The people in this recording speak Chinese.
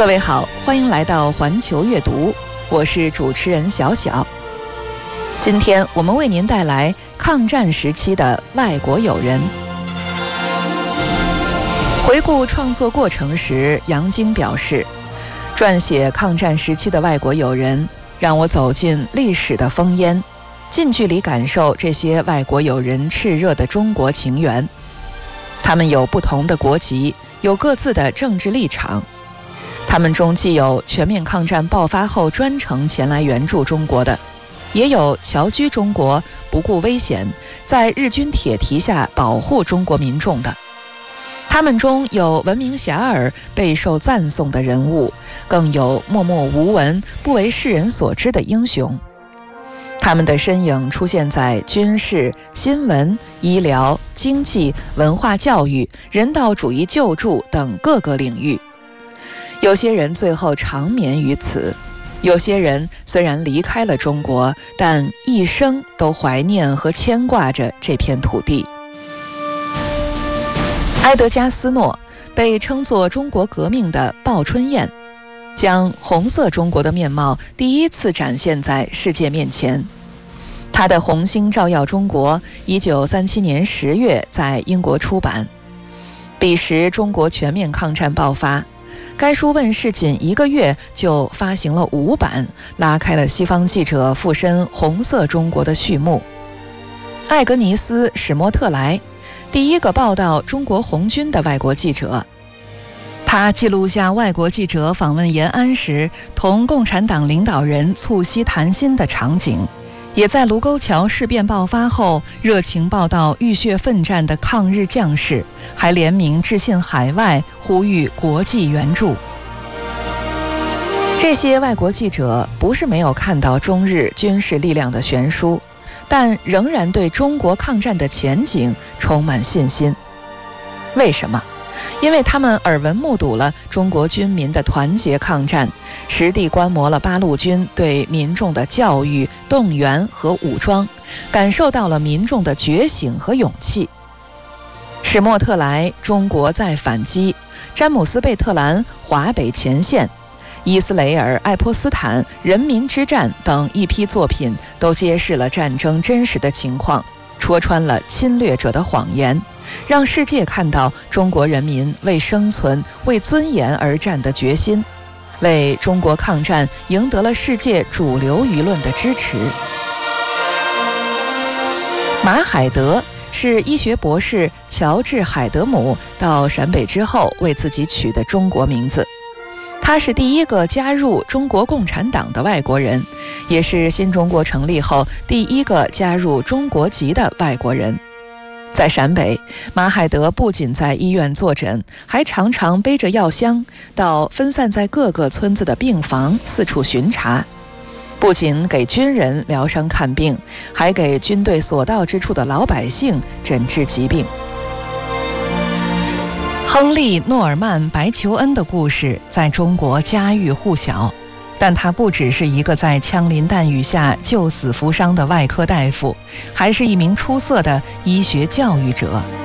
各位好，欢迎来到环球阅读，我是主持人小小。今天我们为您带来抗战时期的外国友人。回顾创作过程时，杨晶表示，撰写抗战时期的外国友人，让我走进历史的烽烟，近距离感受这些外国友人炽热的中国情缘。他们有不同的国籍，有各自的政治立场。他们中既有全面抗战爆发后专程前来援助中国的，也有侨居中国不顾危险，在日军铁蹄下保护中国民众的。他们中有闻名遐迩、备受赞颂的人物，更有默默无闻、不为世人所知的英雄。他们的身影出现在军事、新闻、医疗、经济、文化教育、人道主义救助等各个领域。有些人最后长眠于此，有些人虽然离开了中国，但一生都怀念和牵挂着这片土地。埃德加·斯诺被称作中国革命的报春燕，将红色中国的面貌第一次展现在世界面前。他的《红星照耀中国》1937年10月在英国出版。彼时中国全面抗战爆发，该书问世仅1个月就发行了5版，拉开了西方记者附身红色中国的序幕。艾格尼斯·史莫特莱，第一个报道中国红军的外国记者。他记录下外国记者访问延安时同共产党领导人促膝谈心的场景，也在卢沟桥事变爆发后热情报道浴血奋战的抗日将士，还联名致信海外，呼吁国际援助。这些外国记者不是没有看到中日军事力量的悬殊，但仍然对中国抗战的前景充满信心。为什么？因为他们耳闻目睹了中国军民的团结抗战，实地观摩了八路军对民众的教育、动员和武装，感受到了民众的觉醒和勇气。史莫特莱《中国在反击》，詹姆斯·贝特兰《华北前线》，伊斯雷尔·爱泼斯坦《人民之战》等一批作品都揭示了战争真实的情况，戳穿了侵略者的谎言，让世界看到中国人民为生存、为尊严而战的决心，为中国抗战赢得了世界主流舆论的支持。马海德是医学博士乔治·海德姆到陕北之后为自己取的中国名字。他是第一个加入中国共产党的外国人，也是新中国成立后第一个加入中国籍的外国人。在陕北，马海德不仅在医院坐诊，还常常背着药箱到分散在各个村子的病房四处巡查，不仅给军人疗伤看病，还给军队所到之处的老百姓诊治疾病。亨利·诺尔曼·白求恩的故事在中国家喻户晓，但他不只是一个在枪林弹雨下救死扶伤的外科大夫，还是一名出色的医学教育者。